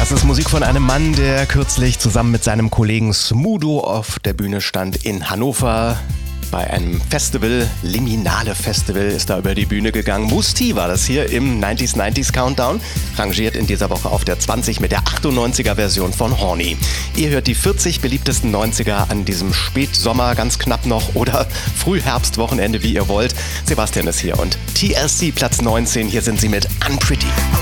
Das ist Musik von einem Mann, der kürzlich zusammen mit seinem Kollegen Smudo auf der Bühne stand in Hannover. Bei einem Festival, Liminale Festival, ist da über die Bühne gegangen. Mousse-T war das hier im 90s Countdown, rangiert in dieser Woche auf der 20 mit der 98er Version von Horny. Ihr hört die 40 beliebtesten 90er an diesem Spätsommer, ganz knapp noch, oder Frühherbstwochenende, wie ihr wollt. Sebastian ist hier und TLC Platz 19, hier sind sie mit Unpretty.